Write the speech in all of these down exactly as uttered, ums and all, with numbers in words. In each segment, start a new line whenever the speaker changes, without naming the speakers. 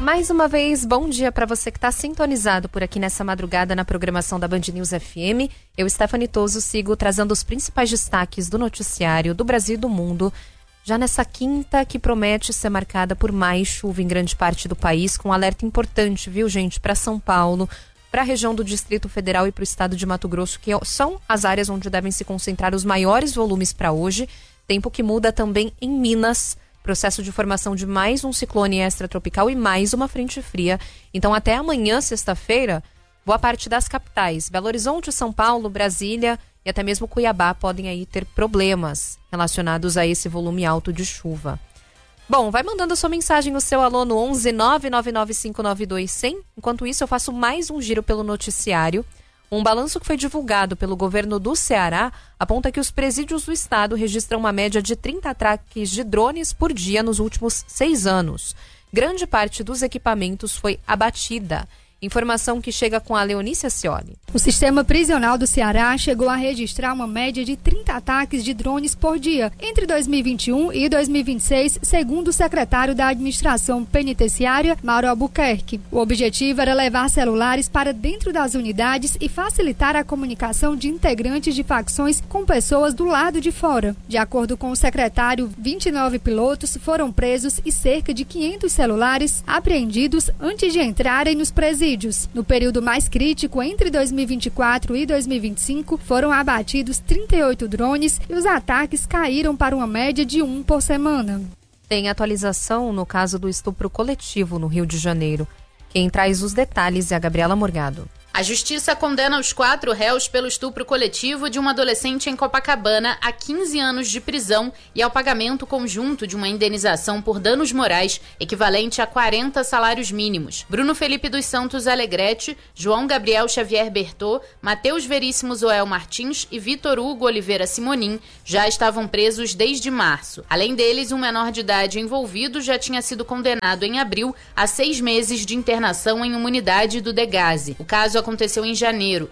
Mais uma vez, bom dia para você que está sintonizado por aqui nessa madrugada na programação da Band News F M. Eu, Stephanie Toso, sigo trazendo os principais destaques do noticiário do Brasil e do mundo, já nessa quinta que promete ser marcada por mais chuva em grande parte do país, com um alerta importante, viu, gente, para São Paulo, para a região do Distrito Federal e para o estado de Mato Grosso, que são as áreas onde devem se concentrar os maiores volumes para hoje. Tempo que muda também em Minas, processo de formação de mais um ciclone extratropical e mais uma frente fria. Então, até amanhã, sexta-feira, boa parte das capitais, Belo Horizonte, São Paulo, Brasília e até mesmo Cuiabá, podem aí ter problemas relacionados a esse volume alto de chuva. Bom, vai mandando sua mensagem, o seu alô no onze nove nove nove cinco nove dois zero zero. Enquanto isso, eu faço mais um giro pelo noticiário. Um balanço que foi divulgado pelo governo do Ceará aponta que os presídios do estado registram uma média de trinta ataques de drones por dia nos últimos seis anos. Grande parte dos equipamentos foi abatida. Informação que chega com a Leonícia Scioli.
O sistema prisional do Ceará chegou a registrar uma média de trinta ataques de drones por dia entre dois mil e vinte e um e dois mil e vinte e seis, segundo o secretário da Administração Penitenciária, Mauro Albuquerque. O objetivo era levar celulares para dentro das unidades e facilitar a comunicação de integrantes de facções com pessoas do lado de fora. De acordo com o secretário, vinte e nove pilotos foram presos e cerca de quinhentos celulares apreendidos antes de entrarem nos presídios. No período mais crítico, entre dois mil e vinte e quatro e dois mil e vinte e cinco, foram abatidos trinta e oito drones e os ataques caíram para uma média de um por semana.
Tem atualização no caso do estupro coletivo no Rio de Janeiro. Quem traz os detalhes é a Gabriela Morgado.
A justiça condena os quatro réus pelo estupro coletivo de uma adolescente em Copacabana a quinze anos de prisão e ao pagamento conjunto de uma indenização por danos morais equivalente a quarenta salários mínimos. Bruno Felipe dos Santos Alegrete, João Gabriel Xavier Bertô, Matheus Veríssimo Zoel Martins e Vitor Hugo Oliveira Simonim já estavam presos desde março. Além deles, um menor de idade envolvido já tinha sido condenado em abril a seis meses de internação em uma unidade do Degase. O caso aconteceu em janeiro.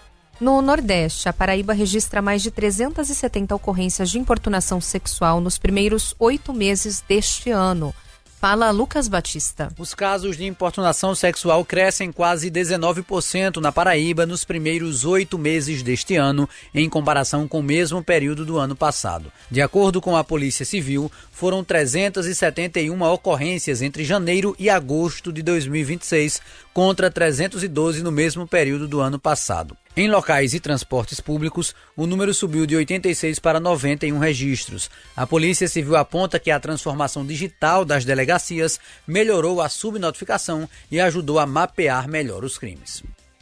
No Nordeste, a Paraíba registra mais de trezentas e setenta ocorrências de importunação sexual nos primeiros oito meses deste ano. Fala Lucas Batista.
Os casos de importunação sexual crescem quase dezenove por cento na Paraíba nos primeiros oito meses deste ano, em comparação com o mesmo período do ano passado. De acordo com a Polícia Civil, foram trezentas e setenta e uma ocorrências entre janeiro e agosto de dois mil e vinte e seis, contra trezentas e doze no mesmo período do ano passado. Em locais e transportes públicos, o número subiu de oitenta e seis para noventa e um registros. A Polícia Civil aponta que a transformação digital das delegacias melhorou a subnotificação e ajudou a mapear melhor os crimes.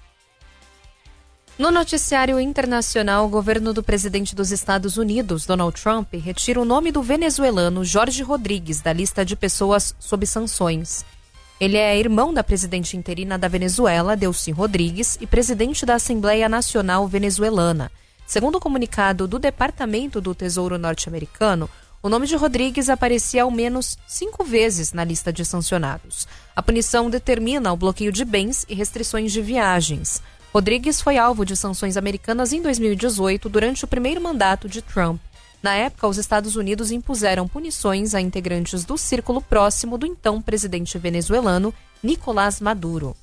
No noticiário internacional, o governo do presidente dos Estados Unidos, Donald Trump, retira o nome do venezuelano Jorge Rodrigues da lista de pessoas sob sanções. Ele é irmão da presidente interina da Venezuela, Delcy Rodrigues, e presidente da Assembleia Nacional Venezuelana. Segundo o comunicado do Departamento do Tesouro norte-americano, o nome de Rodrigues aparecia ao menos cinco vezes na lista de sancionados. A punição determina o bloqueio de bens e restrições de viagens. Rodrigues foi alvo de sanções americanas em dois mil e dezoito, durante o primeiro mandato de Trump. Na época, os Estados Unidos impuseram punições a integrantes do círculo próximo do então presidente venezuelano, Nicolás Maduro.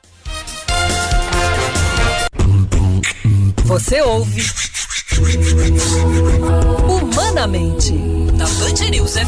Você ouve Humanamente, na Band News F M.